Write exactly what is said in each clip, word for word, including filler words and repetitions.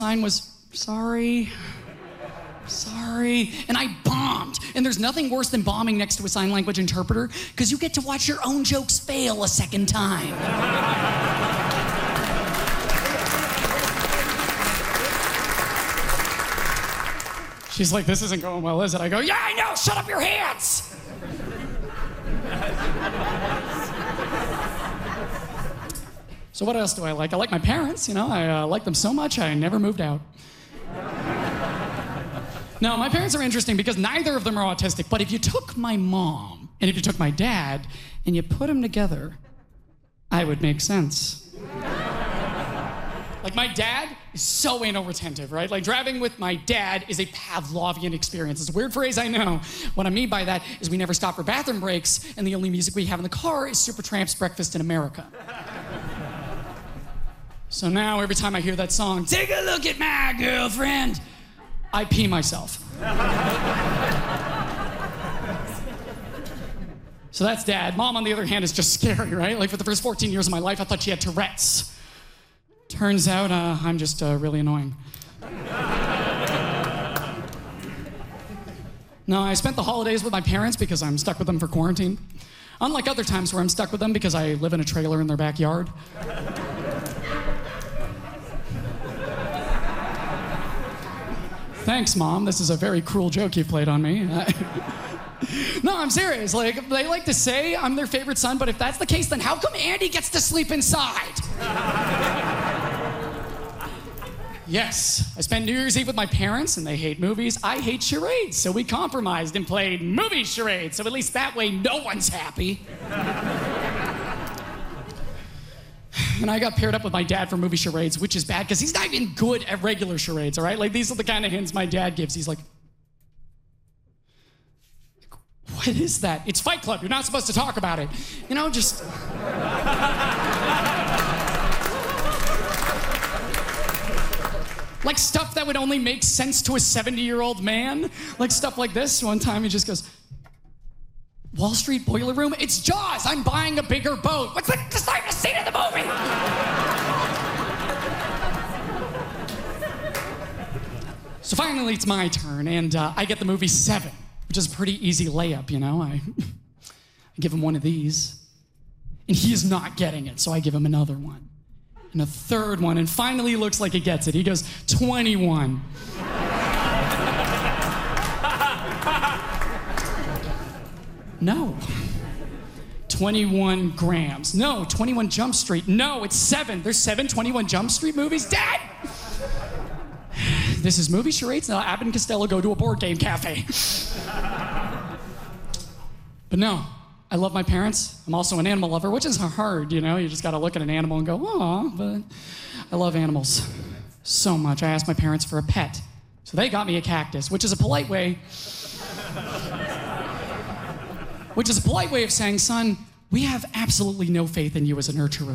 sign was, sorry, sorry, and I bombed. And there's nothing worse than bombing next to a sign language interpreter, because you get to watch your own jokes fail a second time. She's like, this isn't going well, is it? I go, yeah, I know, shut up your hands! So what else do I like? I like my parents, you know, I uh, like them so much I never moved out. No, my parents are interesting because neither of them are autistic, but if you took my mom and if you took my dad and you put them together, I would make sense. Like, my dad is so anal retentive, right? Like, driving with my dad is a Pavlovian experience. It's a weird phrase, I know. What I mean by that is we never stop for bathroom breaks, and the only music we have in the car is Supertramp's Breakfast in America. So now, every time I hear that song, take a look at my girlfriend, I pee myself. So that's Dad. Mom, on the other hand, is just scary, right? Like, for the first fourteen years of my life, I thought she had Tourette's. Turns out, uh, I'm just uh, really annoying. No, I spent the holidays with my parents because I'm stuck with them for quarantine. Unlike other times where I'm stuck with them because I live in a trailer in their backyard. Thanks, Mom. This is a very cruel joke you played on me. No, I'm serious. Like, they like to say I'm their favorite son, but if that's the case, then how come Andy gets to sleep inside? Yes, I spent New Year's Eve with my parents, and they hate movies. I hate charades, so we compromised and played movie charades, so at least that way no one's happy. And I got paired up with my dad for movie charades, which is bad, because he's not even good at regular charades, all right? Like, these are the kind of hints my dad gives. He's like, what is that? It's Fight Club. You're not supposed to talk about it. You know, just... like stuff that would only make sense to a seventy-year-old man. Like stuff like this. One time he just goes, Wall Street Boiler Room? It's Jaws. I'm buying a bigger boat. What's the, the not even scene of the movie? So finally it's my turn, and uh, I get the movie Seven, which is a pretty easy layup, you know? I, I give him one of these, and he is not getting it, so I give him another one. And a third one, and finally he looks like he gets it. He goes, twenty-one. No. twenty-one grams. No, twenty-one Jump Street. No, it's seven. There's seven twenty-one Jump Street movies. Dad! This is movie charades. Now Abbott and Costello go to a board game cafe. But no. I love my parents. I'm also an animal lover, which is hard, you know? You just gotta look at an animal and go, aw, but I love animals so much. I asked my parents for a pet. So they got me a cactus, which is a polite way, which is a polite way of saying, son, we have absolutely no faith in you as a nurturer.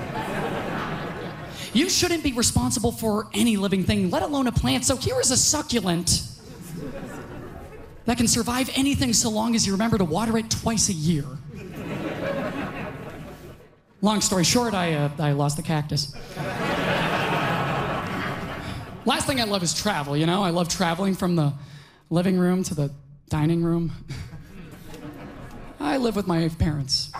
You shouldn't be responsible for any living thing, let alone a plant, so here is a succulent that can survive anything so long as you remember to water it twice a year. Long story short, I, uh, I lost the cactus. Last thing I love is travel, you know? I love traveling from the living room to the dining room. I live with my parents.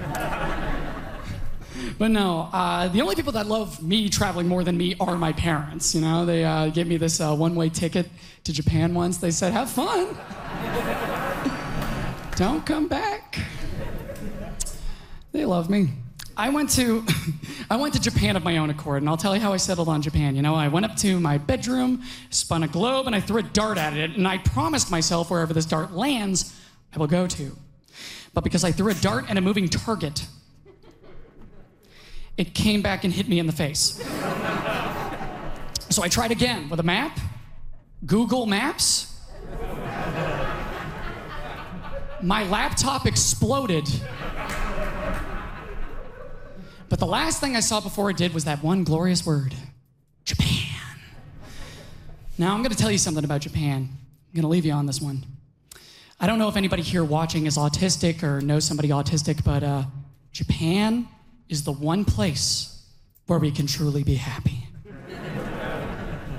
But no, uh, the only people that love me traveling more than me are my parents, you know? They uh, gave me this uh, one-way ticket to Japan once. They said, have fun. Don't come back. They love me. I went to I went to Japan of my own accord, and I'll tell you how I settled on Japan. You know, I went up to my bedroom, spun a globe, and I threw a dart at it, and I promised myself wherever this dart lands, I will go to. But because I threw a dart at a moving target, it came back and hit me in the face. So I tried again with a map, Google Maps. My laptop exploded. But the last thing I saw before it did was that one glorious word, Japan. Now I'm gonna tell you something about Japan. I'm gonna leave you on this one. I don't know if anybody here watching is autistic or knows somebody autistic, but uh, Japan is the one place where we can truly be happy.